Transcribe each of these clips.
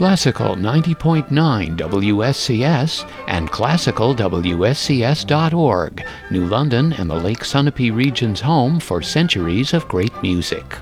Classical 90.9 WSCS and classicalwscs.org, New London and the Lake Sunapee region's home for centuries of great music.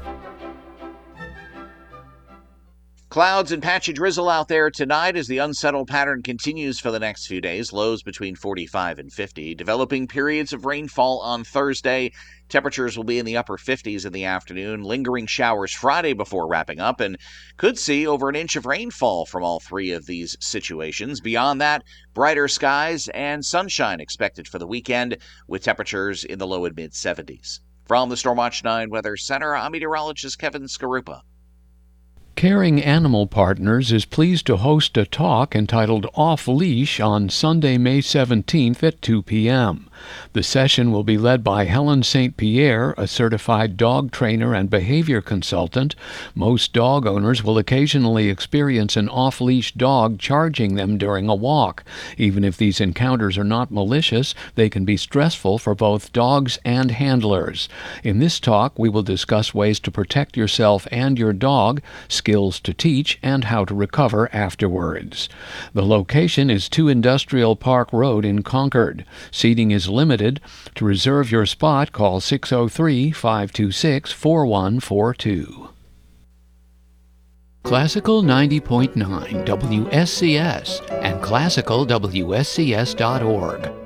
Clouds and patchy drizzle out there tonight as the unsettled pattern continues for the next few days. Lows between 45 and 50. Developing periods of rainfall on Thursday. Temperatures will be in the upper 50s in the afternoon. Lingering showers Friday before wrapping up, and could see over an inch of rainfall from all three of these situations. Beyond that, brighter skies and sunshine expected for the weekend with temperatures in the low and mid 70s. From the Stormwatch 9 Weather Center, I'm meteorologist Kevin Skarupa. Caring Animal Partners is pleased to host a talk entitled Off Leash on Sunday, May 17th at 2 p.m. The session will be led by Helen St. Pierre, a certified dog trainer and behavior consultant. Most dog owners will occasionally experience an off-leash dog charging them during a walk. Even if these encounters are not malicious, they can be stressful for both dogs and handlers. In this talk, we will discuss ways to protect yourself and your dog, skills to teach, and how to recover afterwards. The location is 2 Industrial Park Road in Concord. Seating is limited. To reserve your spot, call 603-526-4142. Classical 90.9 WSCS and classicalwscs.org.